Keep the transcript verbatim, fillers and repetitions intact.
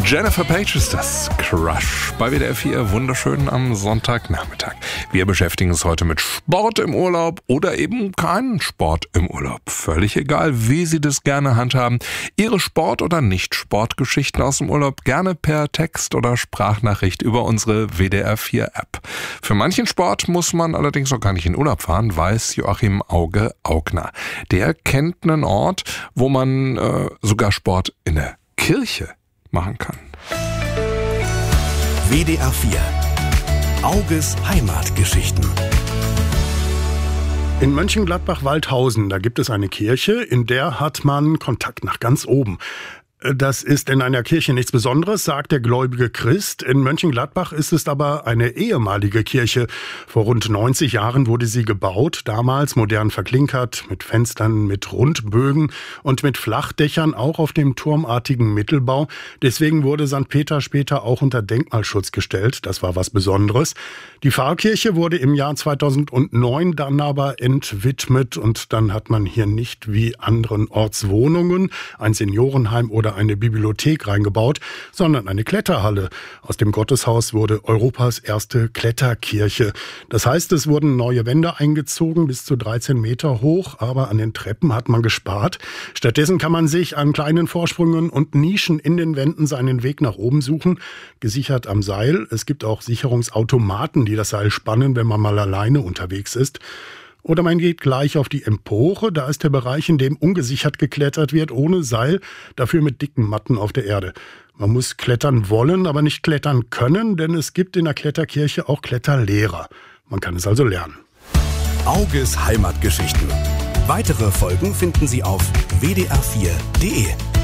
Jennifer Page ist das. Crush bei W D R vier. Wunderschön am Sonntagnachmittag. Wir beschäftigen uns heute mit Sport im Urlaub oder eben keinen Sport im Urlaub. Völlig egal, wie Sie das gerne handhaben. Ihre Sport- oder Nicht-Sportgeschichten aus dem Urlaub gerne per Text oder Sprachnachricht über unsere W D R vier App. Für manchen Sport muss man allerdings auch gar nicht in Urlaub fahren, weiß Joachim Auge-Augner. Der kennt einen Ort, wo man äh, sogar Sport in der Kirche machen kann. W D R vier. Auges Heimatgeschichten. In Mönchengladbach-Waldhausen, da gibt es eine Kirche, in der hat man Kontakt nach ganz oben. Das ist in einer Kirche nichts Besonderes, sagt der gläubige Christ. In Mönchengladbach ist es aber eine ehemalige Kirche. Vor rund neunzig Jahren wurde sie gebaut, damals modern verklinkert, mit Fenstern, mit Rundbögen und mit Flachdächern, auch auf dem turmartigen Mittelbau. Deswegen wurde Sankt Peter später auch unter Denkmalschutz gestellt. Das war was Besonderes. Die Pfarrkirche wurde im Jahr zweitausendneun dann aber entwidmet und dann hat man hier nicht wie anderen Ortswohnungen, ein Seniorenheim oder eine Bibliothek reingebaut, sondern eine Kletterhalle. Aus dem Gotteshaus wurde Europas erste Kletterkirche. Das heißt, es wurden neue Wände eingezogen, bis zu dreizehn Meter hoch, aber an den Treppen hat man gespart. Stattdessen kann man sich an kleinen Vorsprüngen und Nischen in den Wänden seinen Weg nach oben suchen, gesichert am Seil. Es gibt auch Sicherungsautomaten, die das Seil spannen, wenn man mal alleine unterwegs ist. Oder man geht gleich auf die Empore, da ist der Bereich, in dem ungesichert geklettert wird, ohne Seil, dafür mit dicken Matten auf der Erde. Man muss klettern wollen, aber nicht klettern können, denn es gibt in der Kletterkirche auch Kletterlehrer. Man kann es also lernen. Auges Heimatgeschichten. Weitere Folgen finden Sie auf w d r vier punkt d e.